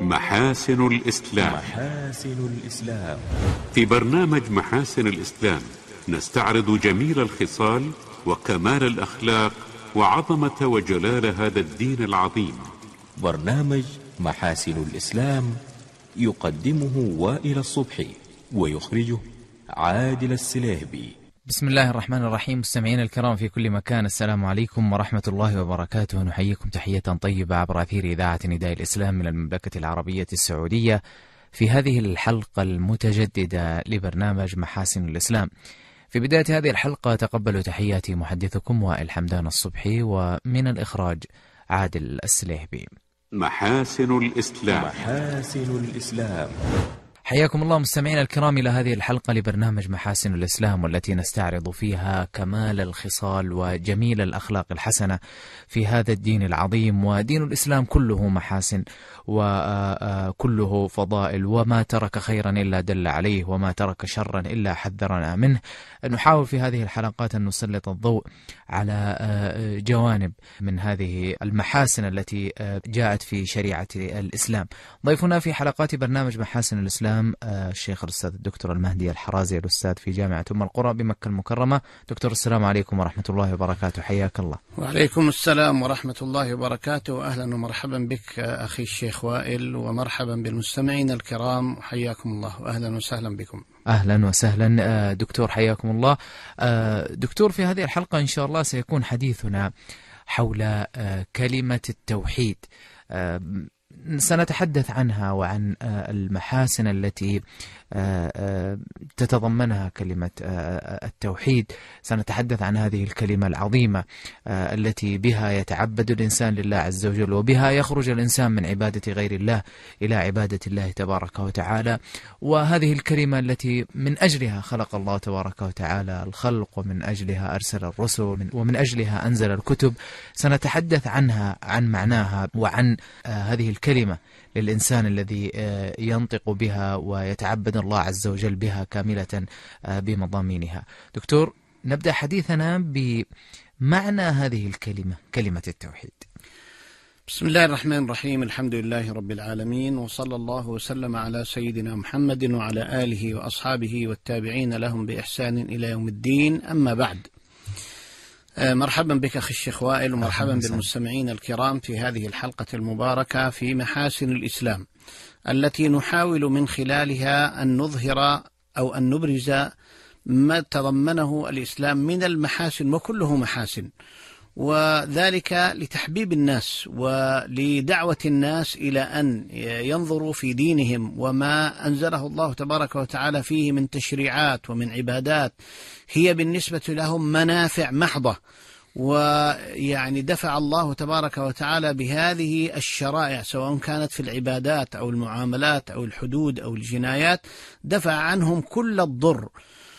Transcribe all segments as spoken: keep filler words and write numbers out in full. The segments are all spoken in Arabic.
محاسن الإسلام. محاسن الإسلام. في برنامج محاسن الإسلام نستعرض جميل الخصال وكمال الأخلاق وعظمة وجلال هذا الدين العظيم. برنامج محاسن الإسلام يقدمه وائل الصبحي ويخرجه عادل السليهبي. بسم الله الرحمن الرحيم. مستمعين الكرام في كل مكان، السلام عليكم ورحمة الله وبركاته. نحييكم تحية طيبة عبر أثير إذاعة نداء الإسلام من المملكة العربية السعودية في هذه الحلقة المتجددة لبرنامج محاسن الإسلام. في بداية هذه الحلقة تقبلوا تحياتي محدثكم وائل حمدان الصبحي، ومن الإخراج عادل السليهبي. محاسن الإسلام. محاسن الإسلام. حياكم الله مستمعين الكرام إلى هذه الحلقة لبرنامج محاسن الإسلام، والتي نستعرض فيها كمال الخصال وجميل الأخلاق الحسنة في هذا الدين العظيم. ودين الإسلام كله محاسن وكله فضائل، وما ترك خيرا إلا دل عليه، وما ترك شرا إلا حذرنا منه. نحاول في هذه الحلقات أن نسلط الضوء على جوانب من هذه المحاسن التي جاءت في شريعة الإسلام. ضيفنا في حلقات برنامج محاسن الإسلام الشيخ الأستاذ الدكتور المهدي الحرازي، الأستاذ في جامعة أم القرى بمكة المكرمة. دكتور السلام عليكم ورحمة الله وبركاته، حياك الله. وعليكم السلام ورحمة الله وبركاته. أهلا ومرحبا بك أخي الشيخ وائل، ومرحبا بالمستمعين الكرام، حياكم الله وأهلا وسهلا بكم. أهلا وسهلا دكتور، حياكم الله. دكتور، في هذه الحلقة إن شاء الله سيكون حديثنا حول كلمة التوحيد. سنتحدث عنها وعن المحاسن التي تتضمنها كلمة التوحيد. سنتحدث عن هذه الكلمة العظيمة التي بها يتعبد الإنسان لله عز وجل، وبها يخرج الإنسان من عبادة غير الله إلى عبادة الله تبارك وتعالى. وهذه الكلمة التي من أجلها خلق الله تبارك وتعالى الخلق، ومن أجلها أرسل الرسل، ومن أجلها أنزل الكتب. سنتحدث عنها، عن معناها، وعن هذه الكلمة للإنسان الذي ينطق بها ويتعبد الله عز وجل بها كاملة بمضامينها. دكتور، نبدأ حديثنا بمعنى هذه الكلمة، كلمة التوحيد. بسم الله الرحمن الرحيم. الحمد لله رب العالمين، وصلى الله وسلم على سيدنا محمد وعلى آله وأصحابه والتابعين لهم بإحسان إلى يوم الدين. أما بعد، مرحبا بك أخي الشيخ وائل، ومرحبا بالمستمعين الكرام في هذه الحلقة المباركة في محاسن الإسلام، التي نحاول من خلالها أن نظهر أو أن نبرز ما تضمنه الإسلام من المحاسن، وكله محاسن، وذلك لتحبيب الناس ولدعوة الناس إلى أن ينظروا في دينهم وما أنزله الله تبارك وتعالى فيه من تشريعات ومن عبادات هي بالنسبة لهم منافع محضة. ويعني دفع الله تبارك وتعالى بهذه الشرائع، سواء كانت في العبادات أو المعاملات أو الحدود أو الجنايات، دفع عنهم كل الضر.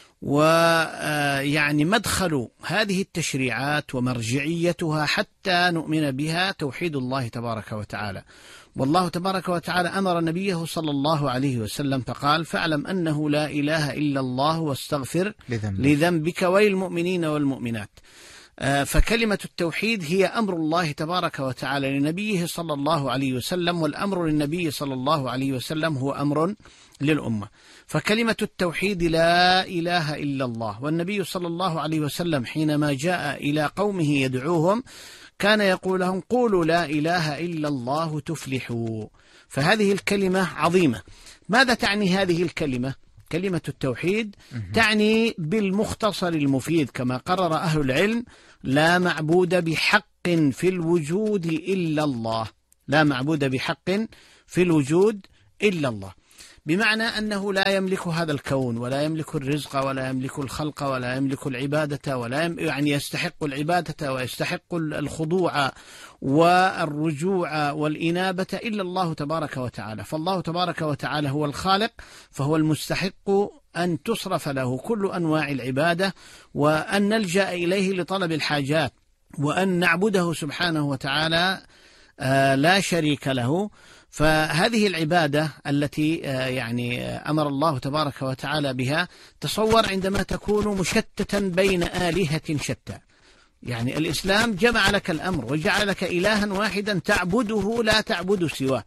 ويعني مدخل هذه التشريعات ومرجعيتها حتى نؤمن بها توحيد الله تبارك وتعالى. والله تبارك وتعالى أمر نبيه صلى الله عليه وسلم فقال: فاعلم أنه لا إله إلا الله واستغفر لذنبك وللمؤمنين والمؤمنات. فكلمة التوحيد هي أمر الله تبارك وتعالى لنبيه صلى الله عليه وسلم، والأمر للنبي صلى الله عليه وسلم هو أمر للأمة. فكلمة التوحيد لا إله إلا الله. والنبي صلى الله عليه وسلم حينما جاء إلى قومه يدعوهم كان يقول لهم: قولوا لا إله إلا الله تفلحوا. فهذه الكلمة عظيمة. ماذا تعني هذه الكلمة؟ كلمة التوحيد تعني بالمختصر المفيد كما قرر أهل العلم: لا معبود بحق في الوجود إلا الله. لا معبود بحق في الوجود إلا الله، بمعنى أنه لا يملك هذا الكون، ولا يملك الرزق، ولا يملك الخلق، ولا يملك العبادة، ولا يم... يعني يستحق العبادة ويستحق الخضوع والرجوع والإنابة إلا الله تبارك وتعالى. فالله تبارك وتعالى هو الخالق، فهو المستحق أن تصرف له كل أنواع العبادة، وأن نلجأ إليه لطلب الحاجات، وأن نعبده سبحانه وتعالى آه لا شريك له. فهذه العبادة التي يعني أمر الله تبارك وتعالى بها، تصور عندما تكون مشتتا بين آلهة شتى. يعني الإسلام جمع لك الأمر وجعل لك إلها واحدا تعبده لا تعبد سواه.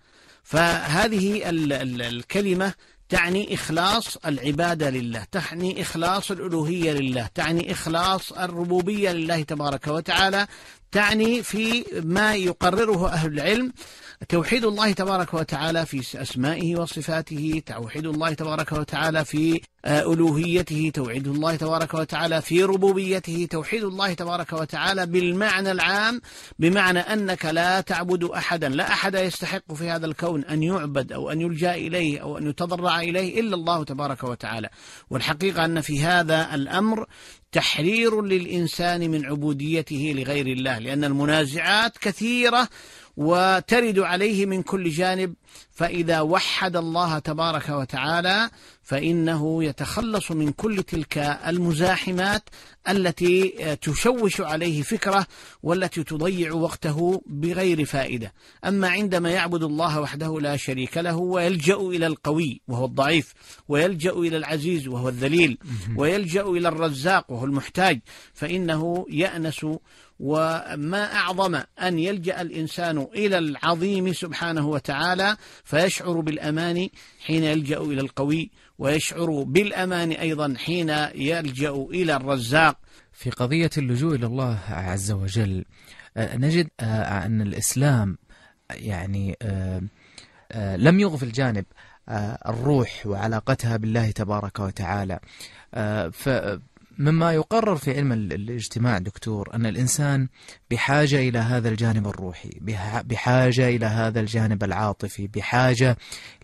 فهذه ال ال الكلمة تعني إخلاص العبادة لله، تعني إخلاص الألوهية لله، تعني إخلاص الربوبية لله تبارك وتعالى، تعني في ما يقرره أهل العلم توحيد الله تبارك وتعالى في أسمائه وصفاته، توحيد الله تبارك وتعالى في ألوهيته، توحيد الله تبارك وتعالى في ربوبيته، توحيد الله تبارك وتعالى بالمعنى العام، بمعنى أنك لا تعبد أحدا، لا أحد يستحق في هذا الكون أن يعبد أو أن يلجأ إليه أو أن يتضرع إليه إلا الله تبارك وتعالى. والحقيقة أن في هذا الأمر تحرير للإنسان من عبوديته لغير الله، لأن المنازعات كثيرة وترد عليه من كل جانب، فإذا وحد الله تبارك وتعالى فإنه يتخلص من كل تلك المزاحمات التي تشوش عليه فكره والتي تضيع وقته بغير فائدة. أما عندما يعبد الله وحده لا شريك له ويلجأ إلى القوي وهو الضعيف، ويلجأ إلى العزيز وهو الذليل، ويلجأ إلى الرزاق وهو المحتاج، فإنه يأنس. وما أعظم أن يلجأ الإنسان إلى العظيم سبحانه وتعالى فيشعر بالأمان حين يلجأ إلى القوي، ويشعر بالأمان أيضا حين يلجأ إلى الرزاق. في قضية اللجوء إلى الله عز وجل نجد أن الإسلام يعني لم يغفل جانب الروح وعلاقتها بالله تبارك وتعالى. ف مما يقرر في علم الاجتماع دكتور أن الإنسان بحاجة إلى هذا الجانب الروحي، بحاجة إلى هذا الجانب العاطفي، بحاجة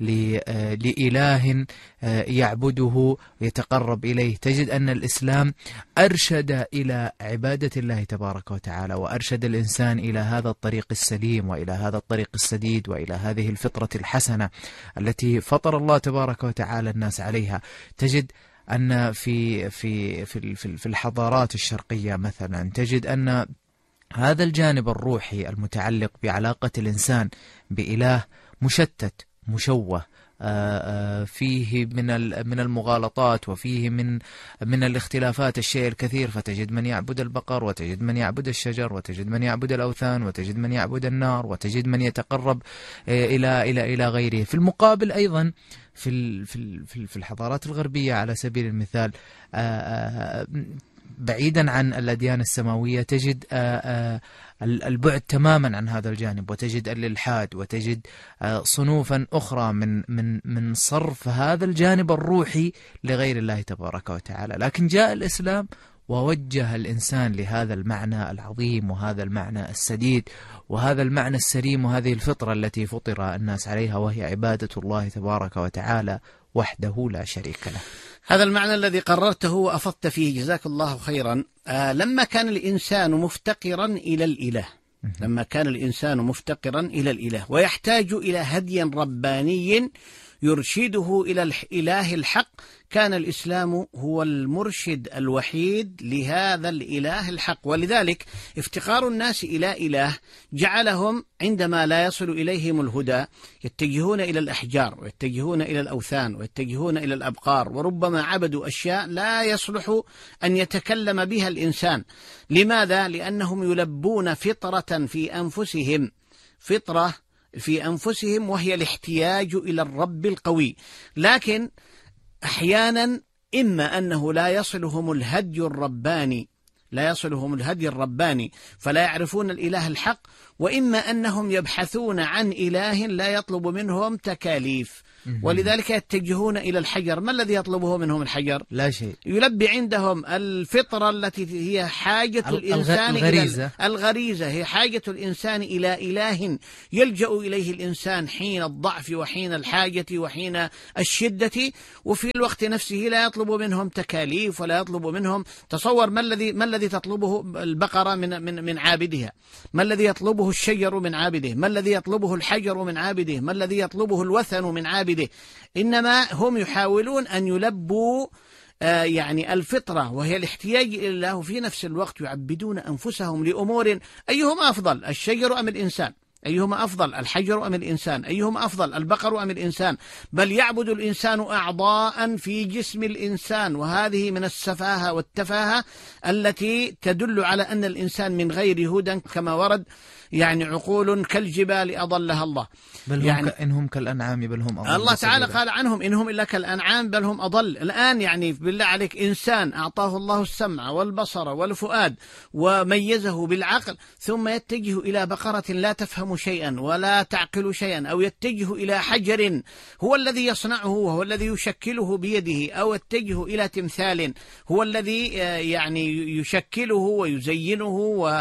لإله يعبده ويتقرب إليه. تجد أن الإسلام أرشد إلى عبادة الله تبارك وتعالى، وأرشد الإنسان إلى هذا الطريق السليم وإلى هذا الطريق السديد وإلى هذه الفطرة الحسنة التي فطر الله تبارك وتعالى الناس عليها. تجد أن في في في في الحضارات الشرقية مثلا تجد أن هذا الجانب الروحي المتعلق بعلاقة الإنسان بإله مشتت مشوه، فيه من من المغالطات وفيه من من الاختلافات الشيء الكثير. فتجد من يعبد البقر، وتجد من يعبد الشجر، وتجد من يعبد الأوثان، وتجد من يعبد النار، وتجد من يتقرب إلى إلى إلى غيره. في المقابل أيضا في في في الحضارات الغربية على سبيل المثال بعيدا عن الأديان السماوية تجد البعد تماما عن هذا الجانب، وتجد الإلحاد، وتجد صنوفا أخرى من من من صرف هذا الجانب الروحي لغير الله تبارك وتعالى. لكن جاء الإسلام ووجه الإنسان لهذا المعنى العظيم وهذا المعنى السديد وهذا المعنى السليم وهذه الفطرة التي فطر الناس عليها، وهي عبادة الله تبارك وتعالى وحده لا شريك له. هذا المعنى الذي قررته وأفضت فيه جزاك الله خيرا. آه لما كان الإنسان مفتقرا إلى الإله، لما كان الإنسان مفتقرا إلى الإله ويحتاج إلى هدي رباني يرشده إلى الإله الحق، كان الإسلام هو المرشد الوحيد لهذا الإله الحق. ولذلك افتقار الناس إلى إله جعلهم عندما لا يصل إليهم الهدى يتجهون إلى الأحجار، ويتجهون إلى الأوثان، ويتجهون إلى الأبقار، وربما عبدوا أشياء لا يصلح أن يتكلم بها الإنسان. لماذا؟ لأنهم يلبون فطرة في أنفسهم، فطرة في أنفسهم وهي الاحتياج إلى الرب القوي. لكن أحيانا إما أنه لا يصلهم الهدي الرباني، لا يصلهم الهدي الرباني فلا يعرفون الإله الحق، وإما أنهم يبحثون عن إله لا يطلب منهم تكاليف، ولذلك يتجهون إلى الحجر. ما الذي يطلبه منهم الحجر؟ لا شيء. يلبي عندهم الفطرة التي هي حاجة الإنسان الغريزة. إلى الغريزة، هي حاجة الإنسان إلى إله يلجأ إليه الإنسان حين الضعف وحين الحاجة وحين الشدة، وفي الوقت نفسه لا يطلب منهم تكاليف ولا يطلب منهم. تصور ما الذي ما الذي تطلبه البقرة من من من عابدها، ما الذي يطلبه الشجر من عابده، ما الذي يطلبه الحجر من عابده، ما الذي يطلبه الوثن من عابده. إنما هم يحاولون أن يلبوا آه يعني الفطرة وهي الاحتياج إلى الله، في نفس الوقت يعبدون أنفسهم لأمور أيهما أفضل، الشجر أم الإنسان؟ أيهما أفضل، الحجر أم الإنسان؟ أيهما أفضل، البقر أم الإنسان؟ بل يعبد الإنسان أعضاء في جسم الإنسان، وهذه من السفاهة والتفاهة التي تدل على أن الإنسان من غير هدى، كما ورد يعني عقول كالجبال أضلها الله. بل هم يعني إنهم كالأنعام بل هم أضل. الله تعالى قال عنهم إنهم إلا كالأنعام بل هم أضل. الآن يعني بالله عليك إنسان أعطاه الله السمع والبصر والفؤاد وميزه بالعقل، ثم يتجه إلى بقرة لا تفهم شيئا ولا تعقل شيئا، أو يتجه إلى حجر هو الذي يصنعه وهو الذي يشكله بيده، أو يتجه إلى تمثال هو الذي يعني يشكله ويزينه و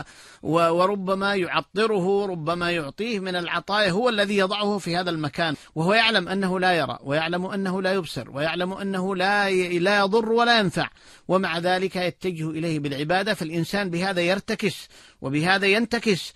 وربما يعطره، ربما يعطيه من العطايا، هو الذي يضعه في هذا المكان، وهو يعلم أنه لا يرى، ويعلم أنه لا يبصر، ويعلم أنه لا لا يضر ولا ينفع، ومع ذلك يتجه إليه بالعبادة. فالإنسان بهذا يرتكس وبهذا ينتكس،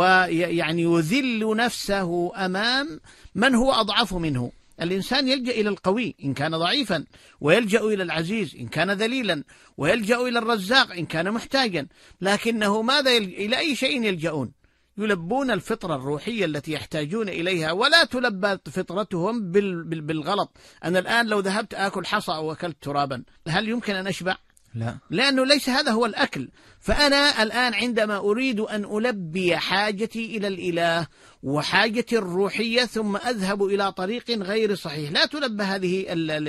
ويعني يذل نفسه أمام من هو أضعف منه. الإنسان يلجأ إلى القوي إن كان ضعيفا، ويلجأ إلى العزيز إن كان ذليلا، ويلجأ إلى الرزاق إن كان محتاجا، لكنه ماذا يلجأ؟ إلى أي شيء يلجأون؟ يلبون الفطرة الروحية التي يحتاجون إليها، ولا تلبى فطرتهم بالغلط. أنا الآن لو ذهبت آكل حصى أو أكلت ترابا، هل يمكن أن أشبع؟ لا، لأنه ليس هذا هو الأكل. فأنا الآن عندما أريد أن ألبي حاجتي إلى الإله وحاجتي الروحية، ثم أذهب إلى طريق غير صحيح، لا تلبى هذه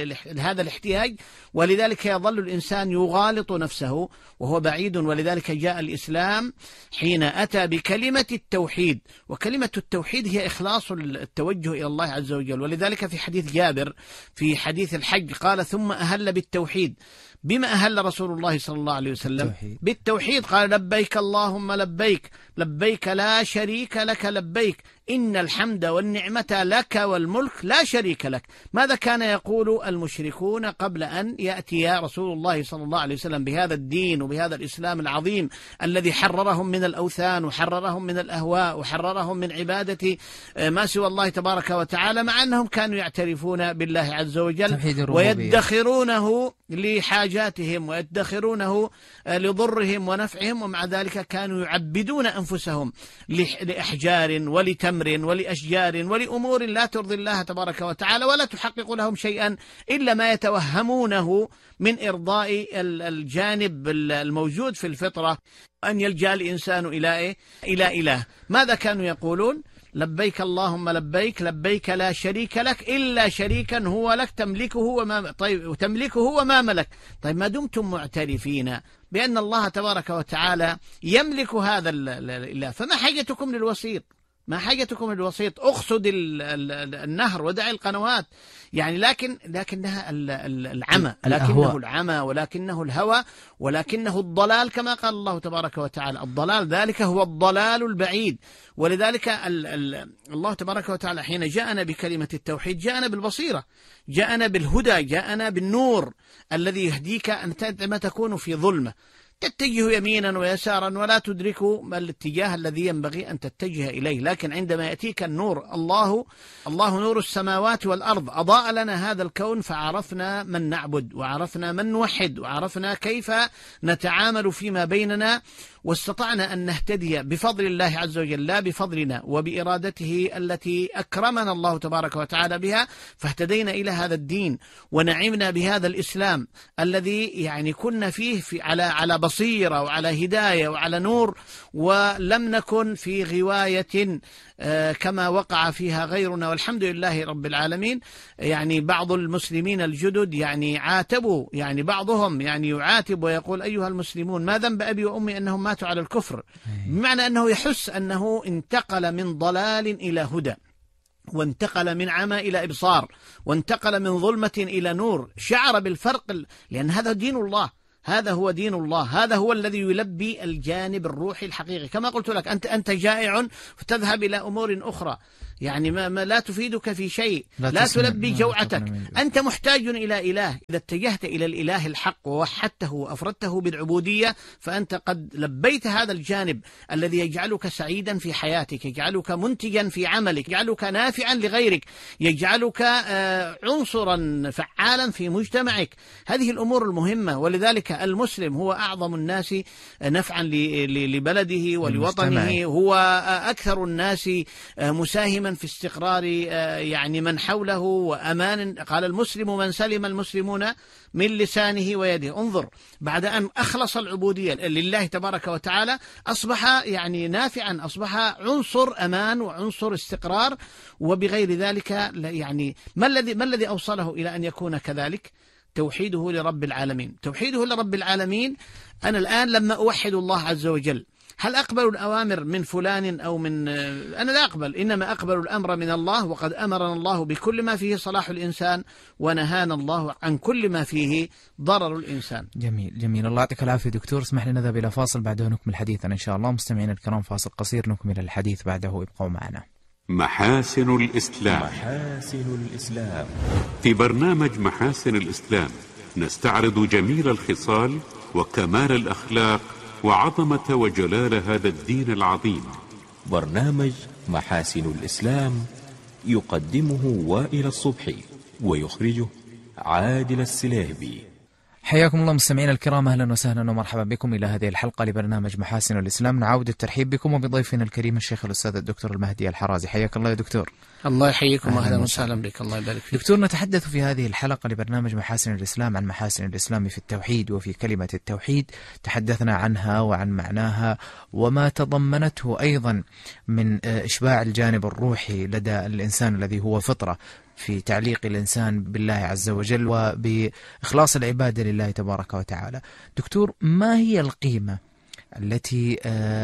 هذا الاحتياج، ولذلك يظل الإنسان يغالط نفسه وهو بعيد. ولذلك جاء الإسلام حين أتى بكلمة التوحيد، وكلمة التوحيد هي إخلاص التوجه إلى الله عز وجل. ولذلك في حديث جابر في حديث الحج قال: ثم أهل بالتوحيد. بما أهل رسول الله صلى الله عليه وسلم؟ التوحيد. بالتوحيد. قال: لبيك اللهم لبيك، لبيك لا شريك لك لبيك، إن الحمد والنعمة لك والملك لا شريك لك. ماذا كان يقول المشركون قبل أن يأتي رسول الله صلى الله عليه وسلم بهذا الدين وبهذا الإسلام العظيم الذي حررهم من الأوثان وحررهم من الأهواء وحررهم من عبادة ما سوى الله تبارك وتعالى، مع أنهم كانوا يعترفون بالله عز وجل ويدخرونه لحاجاتهم ويدخرونه لضرهم ونفعهم، ومع ذلك كانوا يعبدون أنفسهم لأحجار ولتمر ولأشجار ولأمور لا ترضي الله تبارك وتعالى، ولا تحقق لهم شيئا إلا ما يتوهمونه من إرضاء الجانب الموجود في الفطرة، أن يلجأ الإنسان إلى إيه؟ إلى إله. ماذا كانوا يقولون؟ لبيك اللهم لبيك، لبيك لا شريك لك إلا شريكا هو لك تملكه وما طيب تملكه وما ملك. طيب ما دمتم معترفين بأن الله تبارك وتعالى يملك هذا الإله، فما حاجتكم للوسيط؟ ما حاجتكم للوسيط؟ اقصد النهر ودع القنوات. يعني لكن لكنها العمى، لكنه العمى ولكنه الهوى ولكنه الضلال، كما قال الله تبارك وتعالى: الضلال ذلك هو الضلال البعيد. ولذلك الله تبارك وتعالى حين جاءنا بكلمة التوحيد جاءنا بالبصيرة، جاءنا بالهدى، جاءنا بالنور الذي يهديك أنت ما تكون في ظلمة، تتجه يمينا ويسارا ولا تدرك الاتجاه الذي ينبغي أن تتجه إليه. لكن عندما يأتيك النور، الله الله نور السماوات والأرض، أضاء لنا هذا الكون، فعرفنا من نعبد وعرفنا من نوحد وعرفنا كيف نتعامل فيما بيننا، واستطعنا أن نهتدي بفضل الله عز وجل، لا بفضلنا وبإرادته التي أكرمنا الله تبارك وتعالى بها، فاهتدينا إلى هذا الدين ونعمنا بهذا الإسلام الذي يعني كنا فيه في على على بصيرة وعلى هداية وعلى نور، ولم نكن في غواية كما وقع فيها غيرنا، والحمد لله رب العالمين. يعني بعض المسلمين الجدد يعني عاتبوا، يعني بعضهم يعني يعاتب ويقول: أيها المسلمون ما ذنب أبي وأمي أنهم ماتوا على الكفر، بمعنى أنه يحس أنه انتقل من ضلال إلى هدى، وانتقل من عمى إلى إبصار، وانتقل من ظلمة إلى نور، شعر بالفرق، لأن هذا دين الله، هذا هو دين الله، هذا هو الذي يلبي الجانب الروحي الحقيقي. كما قلت لك، أنت أنت جائع فتذهب إلى أمور أخرى، يعني ما, ما لا تفيدك في شيء، لا, لا تسمع تلبي ما جوعتك. تقنع من- أنت محتاج إلى إله. إذا اتجهت إلى الإله الحق ووحدته وأفردته بالعبودية فأنت قد لبيت هذا الجانب الذي يجعلك سعيدا في حياتك، يجعلك منتجا في عملك، يجعلك نافعا لغيرك، يجعلك آه، عنصرا فعالا في مجتمعك. هذه الأمور المهمة. ولذلك المسلم هو أعظم الناس نفعا لبلده ولوطنه، هو أكثر الناس مساهما في استقرار يعني من حوله وأمان. قال المسلم من سلم المسلمون من لسانه ويده. انظر، بعد أن أخلص العبودية لله تبارك وتعالى أصبح يعني نافعا، أصبح عنصر أمان وعنصر استقرار. وبغير ذلك يعني ما الذي ما الذي أوصله إلى أن يكون كذلك؟ توحيده لرب العالمين. توحيده لرب العالمين. أنا الآن لما أوحد الله عز وجل هل أقبل الأوامر من فلان أو من أنا لا أقبل، إنما أقبل الأمر من الله. وقد أمرنا الله بكل ما فيه صلاح الإنسان ونهانا الله عن كل ما فيه ضرر الإنسان. جميل جميل، الله يعطيك العافية دكتور. اسمح لي نذهب إلى فاصل، بعده نكمل حديثنا إن شاء الله. مستمعينا الكرام، فاصل قصير نكمل الحديث بعده، ابقوا معنا. محاسن الإسلام. محاسن الإسلام. في برنامج محاسن الإسلام نستعرض جميل الخصال وكمال الأخلاق وعظمة وجلال هذا الدين العظيم. برنامج محاسن الإسلام يقدمه وائل الصبحي ويخرجه عادل السليهبي. حياكم الله مستمعينا الكرام، أهلا وسهلا ومرحبا بكم إلى هذه الحلقة لبرنامج محاسن الإسلام. نعود الترحيب بكم وبضيفنا الكريم الشيخ الأستاذ الدكتور المهدي الحرازي. حياك الله يا دكتور. الله يحييكم واهلا وسهلا بك. الله يبارك فيك دكتور. نتحدث في هذه الحلقة لبرنامج محاسن الإسلام عن محاسن الإسلام في التوحيد وفي كلمة التوحيد. تحدثنا عنها وعن معناها وما تضمنته أيضا من إشباع الجانب الروحي لدى الإنسان الذي هو فطرة، في تعليق الإنسان بالله عز وجل وبإخلاص العبادة لله تبارك وتعالى. دكتور، ما هي القيمة التي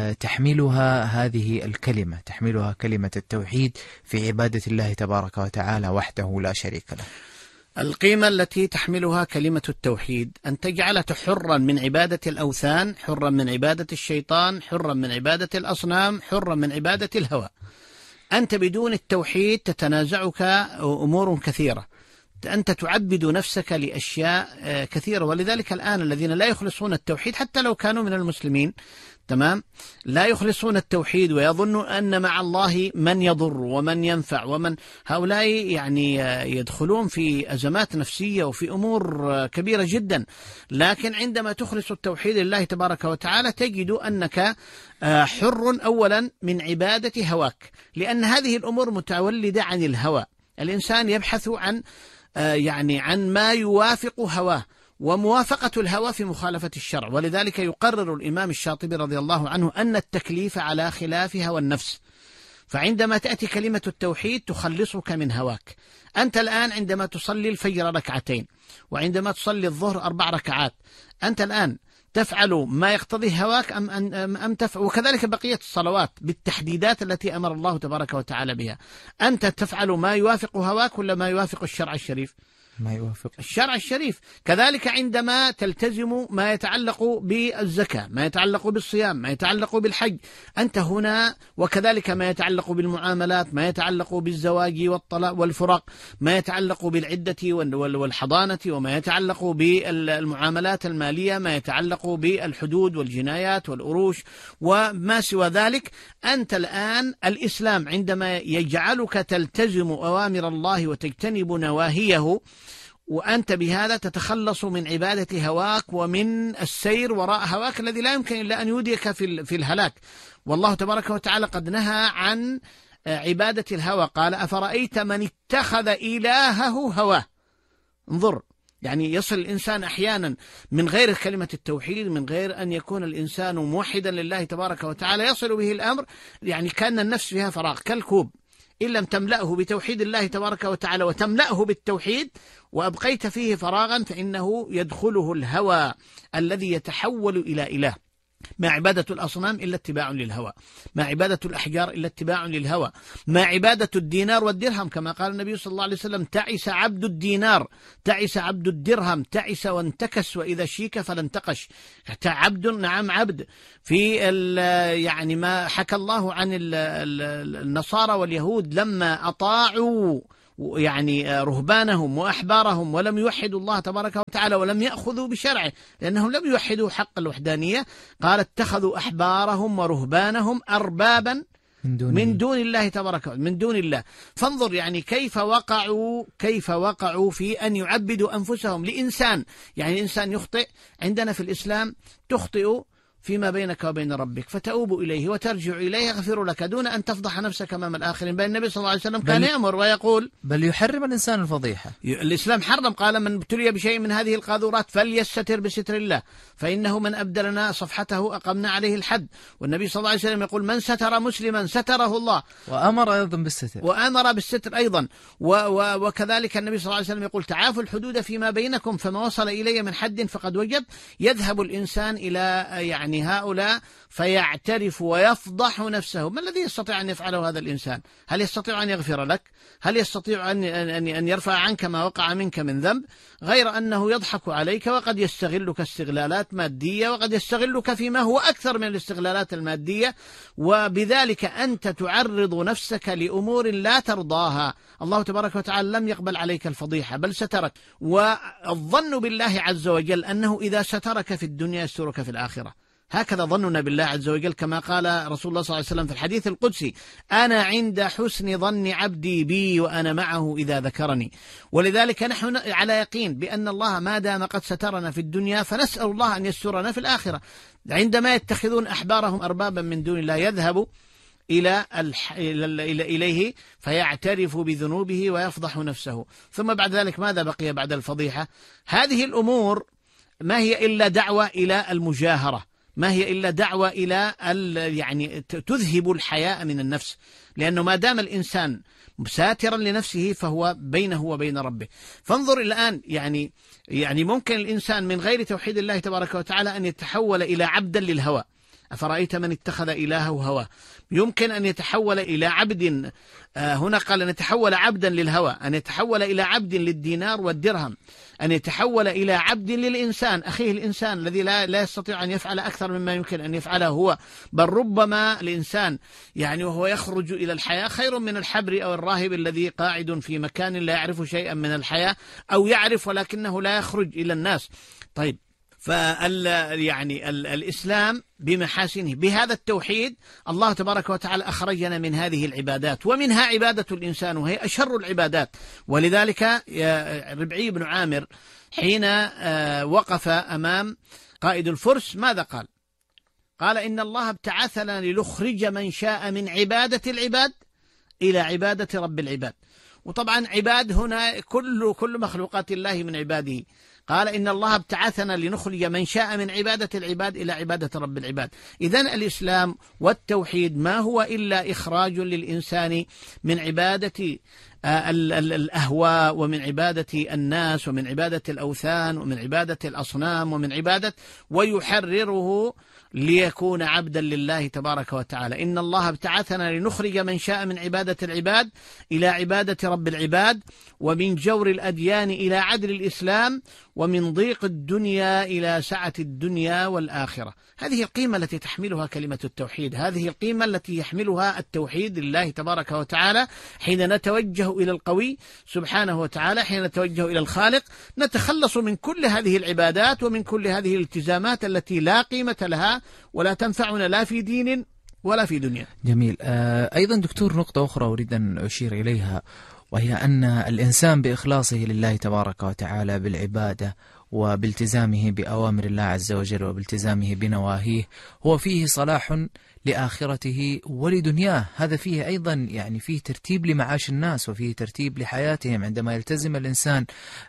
تحملها هذه الكلمة، تحملها كلمة التوحيد في عبادة الله تبارك وتعالى وحده لا شريك له؟ القيمة التي تحملها كلمة التوحيد أن تجعلك حرا من عبادة الأوثان، حرا من عبادة الشيطان، حرا من عبادة الأصنام، حرا من عبادة الهوى. أنت بدون التوحيد تتنازعك أمور كثيرة، أنت تعبد نفسك لأشياء كثيرة. ولذلك الآن الذين لا يخلصون التوحيد حتى لو كانوا من المسلمين، تمام، لا يخلصون التوحيد ويظنوا أن مع الله من يضر ومن ينفع، ومن هؤلاء يعني يدخلون في أزمات نفسية وفي أمور كبيرة جدا. لكن عندما تخلص التوحيد لله تبارك وتعالى تجد أنك حر أولا من عبادة هواك، لأن هذه الأمور متولدة عن الهوى. الإنسان يبحث عن يعني عن ما يوافق هواه، وموافقة الهوى في مخالفة الشرع. ولذلك يقرر الإمام الشاطبي رضي الله عنه أن التكليف على خلاف هوى النفس. فعندما تأتي كلمة التوحيد تخلصك من هواك. أنت الآن عندما تصلي الفجر ركعتين وعندما تصلي الظهر أربع ركعات، أنت الآن تفعل ما يقتضي هواك أم, أم, أم تفعل، وكذلك بقية الصلوات بالتحديدات التي أمر الله تبارك وتعالى بها. أنت تفعل ما يوافق هواك ولا ما يوافق الشرع الشريف؟ ما يوافق الشرع الشريف. كذلك عندما تلتزم ما يتعلق بالزكاة، ما يتعلق بالصيام، ما يتعلق بالحج، أنت هنا، وكذلك ما يتعلق بالمعاملات، ما يتعلق بالزواج والطلاق والفراق، ما يتعلق بالعدة والحضانة، وما يتعلق بالمعاملات المالية، ما يتعلق بالحدود والجنايات والأروش وما سوى ذلك. أنت الآن الإسلام عندما يجعلك تلتزم أوامر الله وتجتنب نواهيه، وأنت بهذا تتخلص من عبادة هواك ومن السير وراء هواك الذي لا يمكن إلا أن يوديك في الهلاك. والله تبارك وتعالى قد نهى عن عبادة الهوى، قال أفرأيت من اتخذ إلهه هواه. انظر، يعني يصل الإنسان أحيانا من غير كلمة التوحيد، من غير أن يكون الإنسان موحدا لله تبارك وتعالى، يصل به الأمر يعني كان النفس فيها فراغ كالكوب، إن لم تملأه بتوحيد الله تبارك وتعالى وتملأه بالتوحيد وأبقيت فيه فراغا فإنه يدخله الهوى الذي يتحول إلى إله. ما عبادة الأصنام إلا اتباع للهوى، ما عبادة الأحجار إلا اتباع للهوى، ما عبادة الدينار والدرهم كما قال النبي صلى الله عليه وسلم: تعس عبد الدينار، تعس عبد الدرهم، تعس وانتكس وإذا شيك فلانتقش. عبد، نعم عبد. في يعني ما حكى الله عن النصارى واليهود لما أطاعوا يعني رهبانهم وأحبارهم ولم يوحدوا الله تبارك وتعالى ولم يأخذوا بشرعه لأنهم لم يوحدوا حق الوحدانية، قال: اتخذوا أحبارهم ورهبانهم أربابا من دون, من دون الله تبارك وتعالى، من دون الله. فانظر يعني كيف وقعوا كيف وقعوا في أن يعبدوا أنفسهم لإنسان. يعني الإنسان يخطئ، عندنا في الإسلام تخطئ فيما بينك وبين ربك فتؤوب إليه وترجع إليه يغفر لك دون أن تفضح نفسك أمام الآخرين. بل النبي صلى الله عليه وسلم كان يأمر ويقول، بل يحرم الإنسان الفضيحة. الإسلام حرم، قال: من ابتلي بشيء من هذه القاذورات فليستتر بستر الله فإنه من أبدلنا صفحته أقمنا عليه الحد. والنبي صلى الله عليه وسلم يقول: من ستر مسلما ستره الله، وأمر أيضا بالستر وأمر بالستر أيضا. و و وكذلك النبي صلى الله عليه وسلم يقول: تعافوا الحدود فيما بينكم فما وصل إلي من حد فقد وجب. يذهب الإنسان إلى يعني هؤلاء فيعترف ويفضح نفسه. ما الذي يستطيع أن يفعله هذا الإنسان؟ هل يستطيع أن يغفر لك؟ هل يستطيع أن أن يرفع عنك ما وقع منك من ذنب؟ غير أنه يضحك عليك وقد يستغلك استغلالات مادية، وقد يستغلك فيما هو أكثر من الاستغلالات المادية، وبذلك أنت تعرض نفسك لأمور لا ترضاها. الله تبارك وتعالى لم يقبل عليك الفضيحة بل سترك. والظن بالله عز وجل أنه إذا سترك في الدنيا يسترك في الآخرة. هكذا ظننا بالله عز وجل كما قال رسول الله صلى الله عليه وسلم في الحديث القدسي: أنا عند حسن ظن عبدي بي وأنا معه إذا ذكرني. ولذلك نحن على يقين بأن الله ما دام قد سترنا في الدنيا فنسأل الله أن يسترنا في الآخرة. عندما يتخذون أحبارهم أربابا من دون الله يذهب إلى الح... إلى إليه فيعترف بذنوبه ويفضح نفسه، ثم بعد ذلك ماذا بقي بعد الفضيحة؟ هذه الأمور ما هي إلا دعوة إلى المجاهرة، ما هي إلا دعوة إلى يعني تذهب الحياء من النفس، لأنه ما دام الإنسان ساترا لنفسه فهو بينه وبين ربه. فانظر الآن يعني يعني ممكن الإنسان من غير توحيد الله تبارك وتعالى أن يتحول إلى عبدا للهوى. أفرأيت من اتخذ إلهه هواه؟ يمكن أن يتحول إلى عبد، هنا قال أن يتحول عبدا للهوى، أن يتحول إلى عبد للدينار والدرهم، أن يتحول إلى عبد للإنسان أخيه الإنسان الذي لا, لا يستطيع أن يفعل أكثر مما يمكن أن يفعله هو. بل ربما الإنسان يعني وهو يخرج إلى الحياة خير من الحبر أو الراهب الذي قاعد في مكان لا يعرف شيئا من الحياة، أو يعرف ولكنه لا يخرج إلى الناس. طيب، فال يعني ال الإسلام بمحاسنه بهذا التوحيد الله تبارك وتعالى أخرجنا من هذه العبادات، ومنها عبادة الإنسان وهي أشر العبادات. ولذلك ربعي بن عامر حين وقف أمام قائد الفرس ماذا قال؟ قال: إن الله ابتعثنا لنخرج من شاء من عبادة العباد إلى عبادة رب العباد. وطبعا عباد هنا كل كل مخلوقات الله من عباده. قال: إن الله ابتعثنا لنخرج من شاء من عبادة العباد إلى عبادة رب العباد. إذن الإسلام والتوحيد ما هو إلا إخراج للإنسان من عبادة الأهواء، ومن عبادة الناس، ومن عبادة الأوثان، ومن عبادة الأصنام، ومن عبادة ويحرره ليكون عبدا لله تبارك وتعالى. إن الله ابتعثنا لنخرج من شاء من عبادة العباد إلى عبادة رب العباد، ومن جور الأديان إلى عدل الإسلام، ومن ضيق الدنيا إلى سعة الدنيا والآخرة. هذه القيمة التي تحملها كلمة التوحيد، هذه القيمة التي يحملها التوحيد لله تبارك وتعالى. حين نتوجه إلى القوي سبحانه وتعالى، حين نتوجه إلى الخالق، نتخلص من كل هذه العبادات ومن كل هذه الالتزامات التي لا قيمة لها ولا تنفعنا لا في دين ولا في دنيا. جميل. آه أيضا دكتور نقطة أخرى أريد أن أشير إليها، وهي أن الإنسان بإخلاصه لله تبارك وتعالى بالعبادة وبالتزامه بأوامر الله عز وجل وبالتزامه بنواهيه هو فيه صلاح لآخرته ولدنياه. هذا فيه أيضا يعني فيه ترتيب لمعاش الناس وفيه ترتيب لحياتهم، عندما يلتزم الإنسان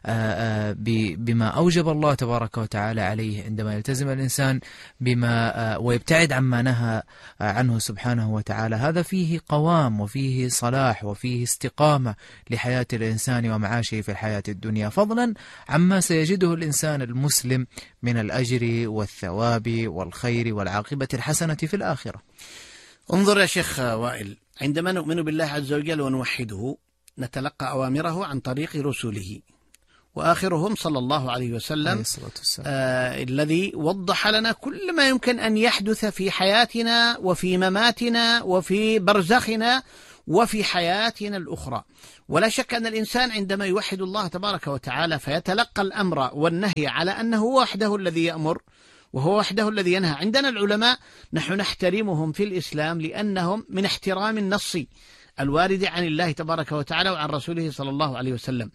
بما أوجب الله تبارك وتعالى عليه، عندما يلتزم الإنسان بما ويبتعد عما نهى عنه سبحانه وتعالى، هذا فيه قوام وفيه صلاح وفيه استقامة لحياة الإنسان ومعاشه في الحياة الدنيا، فضلا عما سيجده الإنسان المسلم من الأجر والثواب والخير والعاقبة الحسنة في الآخرة. انظر يا شيخ وائل، عندما نؤمن بالله عز وجل ونوحده نتلقى أوامره عن طريق رسله، وآخرهم صلى الله عليه وسلم آه الذي وضح لنا كل ما يمكن أن يحدث في حياتنا وفي مماتنا وفي برزخنا وفي حياتنا الأخرى. ولا شك أن الإنسان عندما يوحد الله تبارك وتعالى فيتلقى الأمر والنهي على أنه هو وحده الذي يأمر وهو وحده الذي ينهى. عندنا العلماء نحن نحترمهم في الإسلام لأنهم من احترام النص الوارد عن الله تبارك وتعالى وعن رسوله صلى الله عليه وسلم،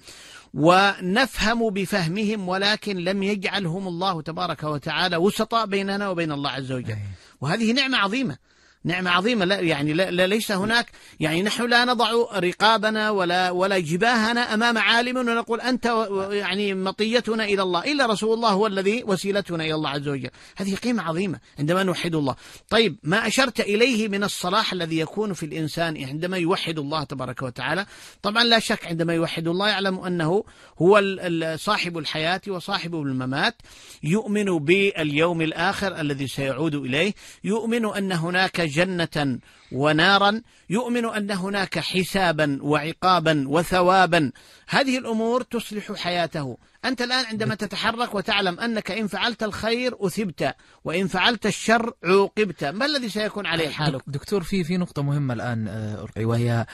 ونفهم بفهمهم، ولكن لم يجعلهم الله تبارك وتعالى وسطاء بيننا وبين الله عز وجل، وهذه نعمة عظيمة، نعمة عظيمة. لا يعني لا ليس هناك يعني نحن لا نضع رقابنا ولا ولا جباهنا أمام عالم ونقول أنت يعني مطيتنا إلى الله، إلا رسول الله هو الذي وسيلتنا إلى الله عز وجل. هذه قيمة عظيمة عندما نوحد الله. طيب، ما أشرت إليه من الصلاح الذي يكون في الإنسان عندما يوحد الله تبارك وتعالى، طبعا لا شك عندما يوحد الله يعلم أنه هو صاحب الحياة وصاحب الممات، يؤمن باليوم الآخر الذي سيعود إليه، يؤمن أن هناك جنة ونارا، يؤمن أن هناك حسابا وعقابا وثوابا. هذه الأمور تصلح حياته. أنت الآن عندما تتحرك وتعلم أنك إن فعلت الخير أثبت وإن فعلت الشر عوقبت، ما الذي سيكون عليه حالك؟ دكتور، في في نقطة مهمة الآن وهي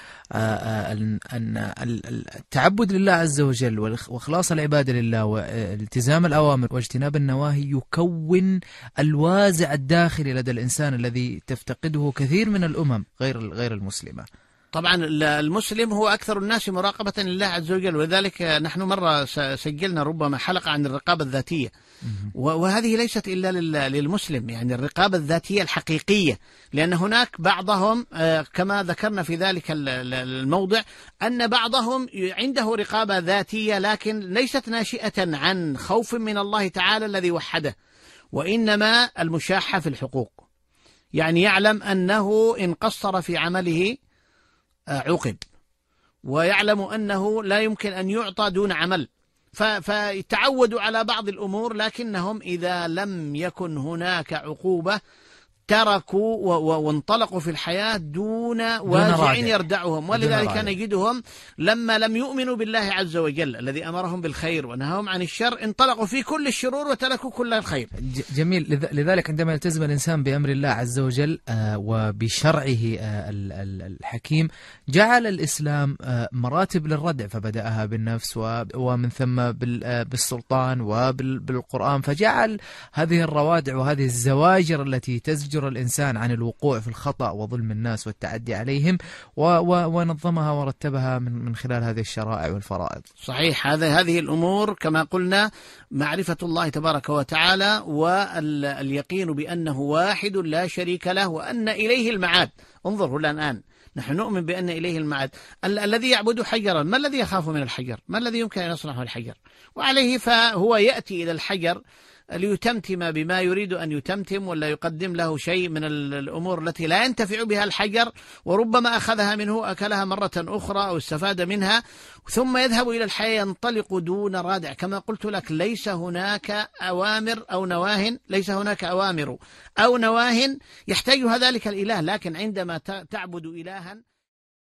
أن التعبد لله عز وجل وإخلاص العبادة لله والتزام الأوامر واجتناب النواهي يكون الوازع الداخلي لدى الإنسان الذي تفتقده كثير من الأمم غير غير المسلمة. طبعا المسلم هو أكثر الناس مراقبة لله عز وجل، ولذلك نحن مرة سجلنا ربما حلقة عن الرقابة الذاتية، وهذه ليست إلا للمسلم، يعني الرقابة الذاتية الحقيقية، لأن هناك بعضهم كما ذكرنا في ذلك الموضع أن بعضهم عنده رقابة ذاتية لكن ليست ناشئة عن خوف من الله تعالى الذي وحده، وإنما المشاحة في الحقوق، يعني يعلم أنه إن قصر في عمله عقب، ويعلم أنه لا يمكن أن يعطى دون عمل، فيتعودوا على بعض الأمور، لكنهم إذا لم يكن هناك عقوبة تركوا وانطلقوا في الحياة دون واجع يردعهم. ولذلك نجدهم لما لم يؤمنوا بالله عز وجل الذي أمرهم بالخير ونهاهم عن الشر انطلقوا في كل الشرور وتركوا كل الخير. جميل. لذلك عندما يلتزم الإنسان بأمر الله عز وجل وبشرعه الحكيم جعل الإسلام مراتب للردع، فبدأها بالنفس ومن ثم بالسلطان وبالقرآن، فجعل هذه الروادع وهذه الزواجر التي تزجر الإنسان عن الوقوع في الخطأ وظلم الناس والتعدي عليهم ونظمها ورتبها من خلال هذه الشرائع والفرائض. صحيح. هذا هذه الأمور كما قلنا معرفة الله تبارك وتعالى واليقين بأنه واحد لا شريك له وأن إليه المعاد. انظروا الآن نحن نؤمن بأن إليه المعاد. ال الذي يعبد حجرا ما الذي يخاف من الحجر؟ ما الذي يمكن أن يصنعه الحجر؟ وعليه فهو يأتي إلى الحجر ليتمتم بما يريد أن يتمتم، ولا يقدم له شيء من الأمور التي لا ينتفع بها الحجر، وربما أخذها منه أكلها مرة أخرى أو استفاد منها، ثم يذهب إلى الحياة ينطلق دون رادع. كما قلت لك ليس هناك أوامر أو نواه، ليس هناك أوامر أو نواه يحتاجها ذلك الإله، لكن عندما تعبد إلها